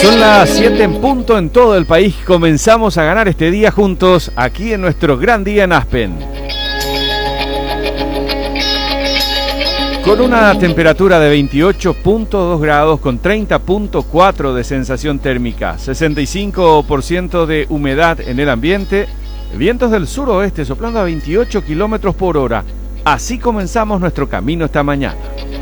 Son las 7 en punto en todo el país. Comenzamos a ganar este día juntos aquí en nuestro gran día en Aspen. Con una temperatura de 28.2 grados con 30.4 de sensación térmica, 65% de humedad en el ambiente, vientos del suroeste soplando a 28 kilómetros por hora. Así comenzamos nuestro camino esta mañana.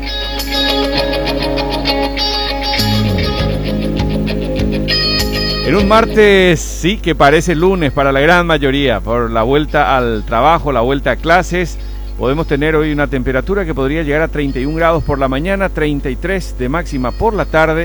En un martes, sí, que parece lunes para la gran mayoría, por la vuelta al trabajo, la vuelta a clases, podemos tener hoy una temperatura que podría llegar a 31 grados por la mañana, 33 de máxima por la tarde,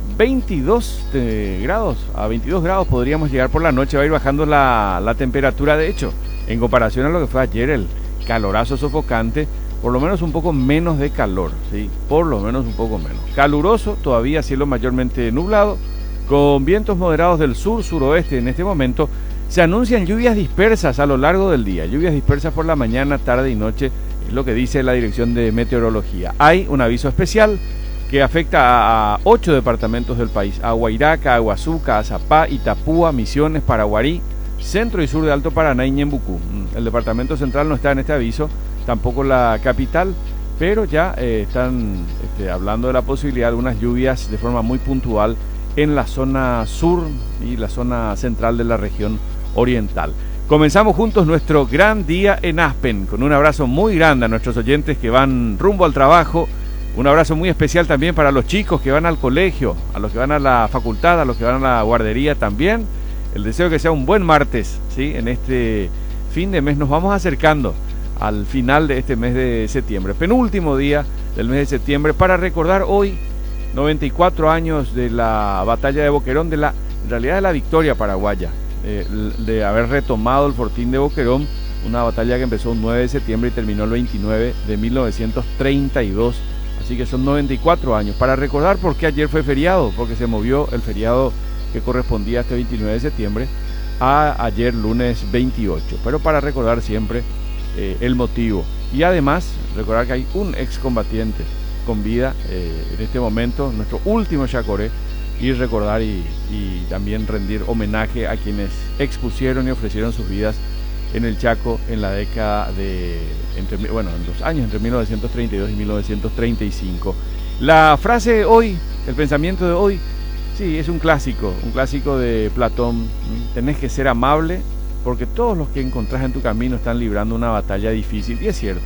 22 grados, a 22 grados podríamos llegar por la noche, va a ir bajando la temperatura, de hecho, en comparación a lo que fue ayer, el calorazo sofocante, por lo menos un poco menos de calor, ¿sí? Por lo menos un poco menos. Caluroso, todavía cielo mayormente nublado, con vientos moderados del sur-suroeste en este momento. Se anuncian lluvias dispersas a lo largo del día, lluvias dispersas por la mañana, tarde y noche, es lo que dice la Dirección de Meteorología. Hay un aviso especial que afecta a 8 departamentos del país, a Huayraca, Aguazuca, Azapá, Itapúa, Misiones, Paraguarí, centro y sur de Alto Paraná y Ñembucú. El departamento central no está en este aviso, tampoco la capital, pero ya están hablando de la posibilidad de unas lluvias de forma muy puntual en la zona sur y la zona central de la región oriental. Comenzamos juntos nuestro gran día en Aspen, con un abrazo muy grande a nuestros oyentes que van rumbo al trabajo, un abrazo muy especial también para los chicos que van al colegio, a los que van a la facultad, a los que van a la guardería también. El deseo que sea un buen martes, ¿sí? En este fin de mes nos vamos acercando al final de este mes de septiembre, penúltimo día del mes de septiembre, para recordar hoy 94 años de la batalla de Boquerón, en realidad de la victoria paraguaya, de haber retomado el fortín de Boquerón, una batalla que empezó el 9 de septiembre y terminó el 29 de 1932, así que son 94 años, para recordar por qué ayer fue feriado, porque se movió el feriado que correspondía a este 29 de septiembre a ayer lunes 28, pero para recordar siempre el motivo, y además recordar que hay un excombatiente con vida en este momento, nuestro último chacoré, y recordar y también rendir homenaje a quienes expusieron y ofrecieron sus vidas en el Chaco en la década en los años entre 1932 y 1935. La frase de hoy, el pensamiento de hoy, sí, es un clásico de Platón. Tenés que ser amable porque todos los que encontrás en tu camino están librando una batalla difícil, y es cierto.